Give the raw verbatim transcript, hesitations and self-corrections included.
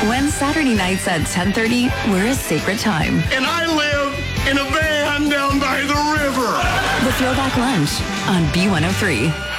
When Saturday nights at ten thirty were a sacred time. And I live in a van down by the river. The Throwback Lunch on B one oh three.